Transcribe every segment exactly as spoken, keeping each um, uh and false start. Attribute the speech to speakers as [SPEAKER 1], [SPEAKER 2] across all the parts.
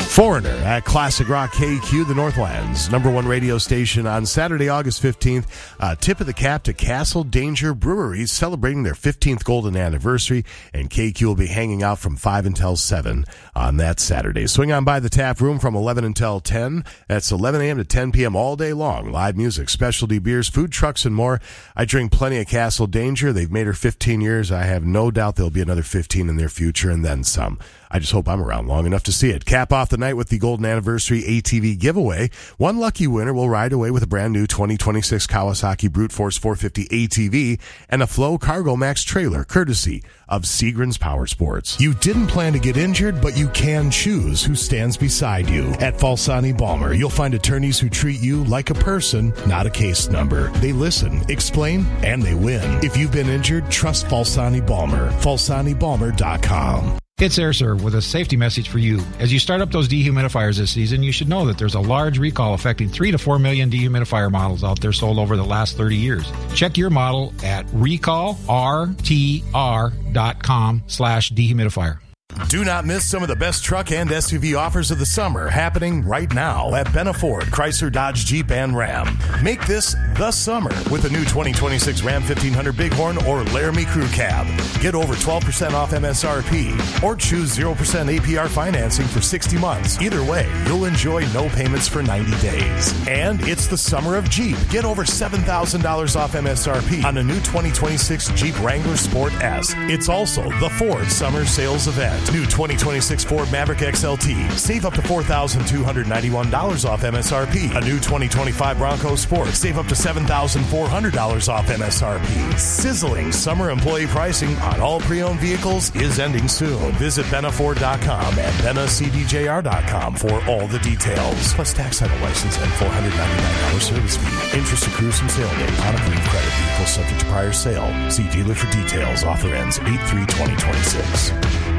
[SPEAKER 1] Foreigner at Classic Rock K Q, the Northland's number one radio station on Saturday, August fifteenth. Uh, tip of the cap to Castle Danger Brewery, celebrating their fifteenth golden anniversary, and K Q will be hanging out from five until seven on that Saturday. Swing on by the tap room from eleven until ten. That's eleven a.m. to ten p.m. all day long. Live music, specialty beers, food trucks, and more. I drink plenty of Castle Danger. They've made her fifteen years. I have no doubt there'll be another fifteen in their future and then some. I just hope I'm around long enough to see it. Cap off the night with the Golden Anniversary A T V giveaway. One lucky winner will ride away with a brand new twenty twenty-six Kawasaki Brute Force four fifty A T V and a Flow Cargo Max trailer, courtesy of Seagram's Power Sports. You didn't plan to get injured, but you can choose who stands beside you. At Falsani Balmer, you'll find attorneys who treat you like a person, not a case number. They listen, explain, and they win. If you've been injured, trust Falsani Balmer. Falsani Balmer dot com.
[SPEAKER 2] It's AirServe with a safety message for you. As you start up those dehumidifiers this season, you should know that there's a large recall affecting three to four million dehumidifier models out there sold over the last thirty years. Check your model at recall r t r dot com slash dehumidifier.
[SPEAKER 1] Do not miss some of the best truck and S U V offers of the summer happening right now at Benna Ford, Chrysler, Dodge, Jeep, and Ram. Make this the summer with the new twenty twenty-six Ram fifteen hundred Bighorn or Laramie Crew Cab. Get over twelve percent off M S R P or choose zero percent A P R financing for sixty months. Either way, you'll enjoy no payments for ninety days. And it's the summer of Jeep. Get over seven thousand dollars off M S R P on a new twenty twenty-six Jeep Wrangler Sport S. It's also the Ford Summer Sales Event. New twenty twenty-six Ford Maverick X L T. Save up to four thousand two hundred ninety-one dollars off M S R P. A new twenty twenty-five Bronco Sport. Save up to seven thousand four hundred dollars off M S R P. Sizzling summer employee pricing on all pre-owned vehicles is ending soon. Visit Benna Ford dot com and Benna C D J R dot com for all the details. Plus tax, title, license, and four hundred ninety-nine dollars service fee. Interest accrues from sale date. On approved credit. Vehicle subject to prior sale. See dealer for details. Offer ends eight three twenty twenty-six.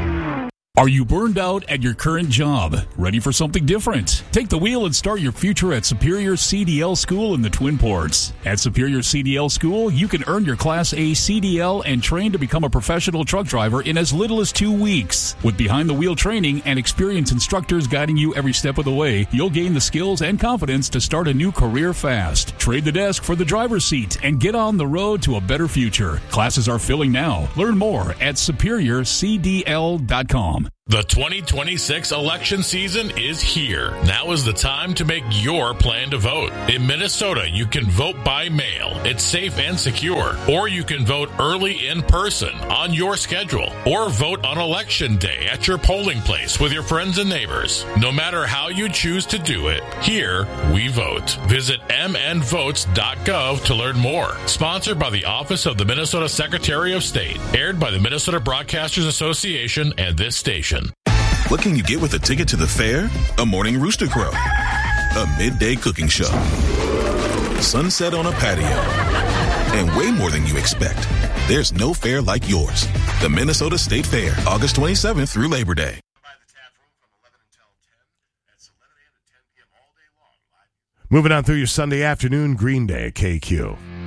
[SPEAKER 3] Are you burned out at your current job? Ready for something different? Take the wheel and start your future at Superior C D L School in the Twin Ports. At Superior C D L School, you can earn your Class A C D L and train to become a professional truck driver in as little as two weeks. With behind-the-wheel training and experienced instructors guiding you every step of the way, you'll gain the skills and confidence to start a new career fast. Trade the desk for the driver's seat and get on the road to a better future. Classes are filling now. Learn more at superior c d l dot com.
[SPEAKER 4] The twenty twenty-six election season is here. Now is the time to make your plan to vote. In Minnesota, you can vote by mail. It's safe and secure. Or you can vote early in person on your schedule. Or vote on election day at your polling place with your friends and neighbors. No matter how you choose to do it, here we vote. Visit m n votes dot gov to learn more. Sponsored by the Office of the Minnesota Secretary of State. Aired by the Minnesota Broadcasters Association and this station.
[SPEAKER 5] What can you get with a ticket to the fair? A morning rooster crow, a midday cooking show, sunset on a patio, and way more than you expect. There's no fair like yours. The Minnesota State Fair, August twenty-seventh through Labor Day.
[SPEAKER 1] Moving on through your Sunday afternoon, Green Day, K Q.